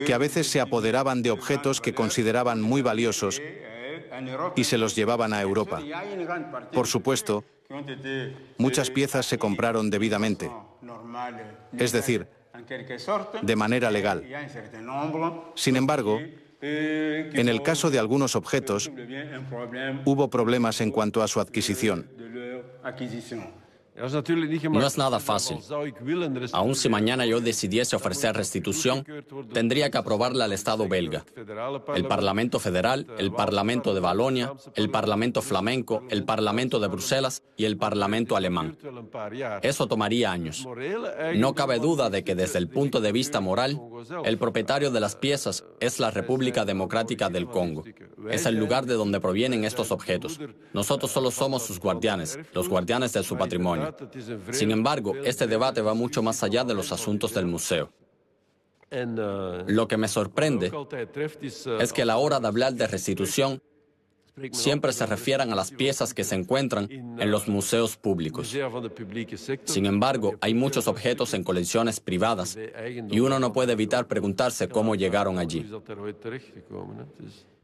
que a veces se apoderaban de objetos que consideraban muy valiosos y se los llevaban a Europa. Por supuesto, muchas piezas se compraron debidamente, es decir, de manera legal. Sin embargo, en el caso de algunos objetos, hubo problemas en cuanto a su adquisición. No es nada fácil. Aun si mañana yo decidiese ofrecer restitución, tendría que aprobarla al Estado belga, el Parlamento Federal, el Parlamento de Valonia, el Parlamento Flamenco, el Parlamento de Bruselas y el Parlamento Alemán. Eso tomaría años. No cabe duda de que desde el punto de vista moral, el propietario de las piezas es la República Democrática del Congo. Es el lugar de donde provienen estos objetos. Nosotros solo somos sus guardianes, los guardianes de su patrimonio. Sin embargo, este debate va mucho más allá de los asuntos del museo. Lo que me sorprende es que a la hora de hablar de restitución, siempre se refieran a las piezas que se encuentran en los museos públicos. Sin embargo, hay muchos objetos en colecciones privadas y uno no puede evitar preguntarse cómo llegaron allí.